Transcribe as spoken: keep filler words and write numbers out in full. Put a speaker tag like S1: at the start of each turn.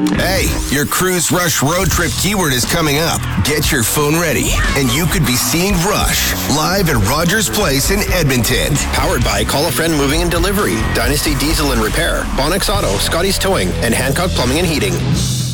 S1: Hey, your Cruise Rush road trip keyword is coming up. Get your phone ready, and you could be seeing Rush live at Rogers Place in Edmonton.
S2: Powered by Call a Friend Moving and Delivery, Dynasty Diesel and Repair, Bonix Auto, Scotty's Towing, and Hancock Plumbing and Heating.